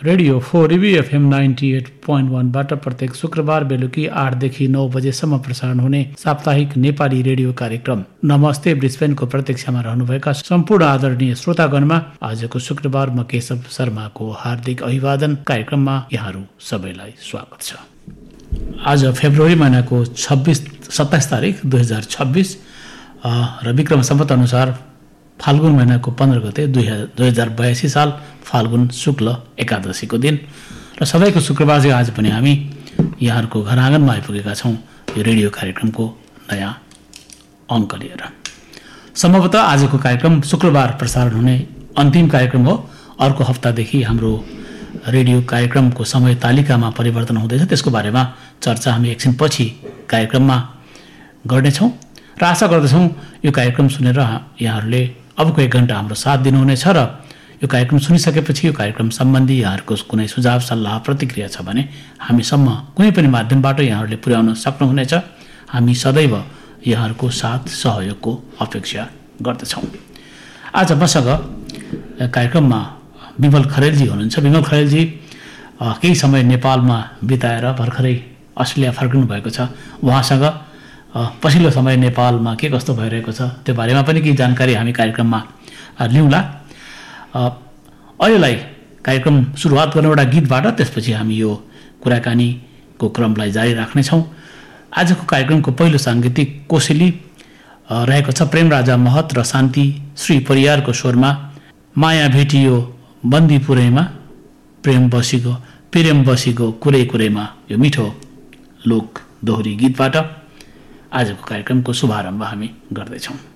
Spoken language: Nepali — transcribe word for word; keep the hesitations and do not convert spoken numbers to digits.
Radio four review FM ninety at point वानबाट प्रत्येक शुक्रबार बेलुकी आठदेखि नौ बजेसम्म प्रसारण हुने साप्ताहिक नेपाली रेडियो कार्यक्रम नमस्ते ब्रिस्बेनको प्रतीक्षामा रहनुभएका सम्पूर्ण आदरणीय श्रोतागणमा आजको शुक्रबार म केशव शर्माको हार्दिक अभिवादन। कार्यक्रममा यहाँहरू सबैलाई स्वागत छ। आज फेब्रुअरी महिनाको छब्बिस सत्ताइस तारिक दुई हजार छब्बिस र विक्रम सम्वत अनुसार फाल्गुन महिनाको पन्ध्र गते दुई दुई हजार बयासी साल फाल्गुन शुक्ल एकादशीको दिन र सबैको शुक्रबार चाहिँ आज पनि हामी यहाँहरूको घर आँगनमा आइपुगेका छौँ यो रेडियो कार्यक्रमको नयाँ अङ्क लिएर। सम्भवतः आजको कार्यक्रम शुक्रबार प्रसारण हुने अन्तिम कार्यक्रम हो। अर्को हप्तादेखि हाम्रो रेडियो कार्यक्रमको समय तालिकामा परिवर्तन हुँदैछ, त्यसको बारेमा चर्चा हामी एकछिनपछि कार्यक्रममा गर्नेछौँ र आशा गर्दछौँ यो कार्यक्रम सुनेर यहाँहरूले अबको एक घन्टा हाम्रो साथ दिनुहुनेछ र यो कार्यक्रम सुनिसकेपछि यो कार्यक्रम सम्बन्धी यहाँहरूको कुनै सुझाव सल्लाह प्रतिक्रिया छ भने हामीसम्म कुनै पनि माध्यमबाट यहाँहरूले पुर्याउन सक्नुहुनेछ। हामी सदैव यहाँहरूको साथ सहयोगको अपेक्षा गर्दछौँ। आज मसँग कार्यक्रममा विमल खरेलजी हुनुहुन्छ। विमल खरेलजी केही समय नेपालमा बिताएर भर्खरै अस्ट्रेलिया फर्किनु भएको छ। उहाँसँग पछिल्लो समय नेपालमा के कस्तो भइरहेको छ त्यो बारेमा पनि केही जानकारी हामी कार्यक्रममा लिउँला। अहिलेलाई कार्यक्रम सुरुवात गर्ने एउटा गीतबाट, त्यसपछि हामी यो कुराकानीको क्रमलाई जारी राख्नेछौँ। आजको कार्यक्रमको पहिलो साङ्गीतिक कोसेली रहेको छ प्रेमराजा महत र शान्ति श्री परियारको स्वरमा माया भेटियो बन्दीपुरैमा प्रेम बसीको प्रेम बसीको कुरै कुरैमा, यो मिठो लोक दोहोरी गीतबाट आजको कार्यक्रमको शुभारम्भ हामी गर्दैछौँ।